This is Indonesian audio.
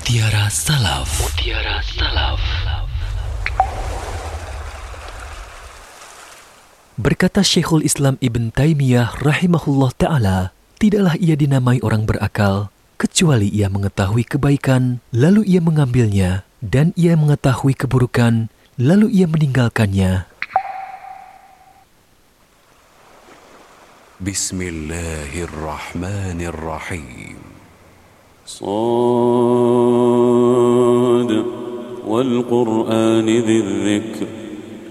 Mutiara Salaf. Mutiara Salaf. Berkata Syekhul Islam Ibn Taimiyah rahimahullah ta'ala, tidaklah ia dinamai orang berakal, kecuali ia mengetahui kebaikan, lalu ia mengambilnya, dan ia mengetahui keburukan, lalu ia meninggalkannya. Bismillahirrahmanirrahim. Shad wal Qur'an dzikr